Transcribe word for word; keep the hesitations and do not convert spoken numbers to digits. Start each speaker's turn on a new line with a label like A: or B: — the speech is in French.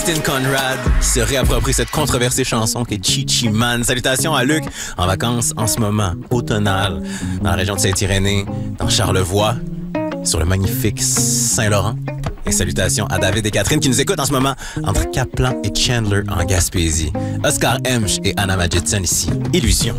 A: Justin Conrad se réapproprie cette controversée chanson qui est Chi Chi Man. Salutations à Luc, en vacances en ce moment, automnale, dans la région de Saint-Irénée, dans Charlevoix, sur le magnifique Saint-Laurent. Et salutations à David et Catherine qui nous écoutent en ce moment entre Caplan et Chandler en Gaspésie. Oscar Hemsch et Anna Madjidson ici. Illusion.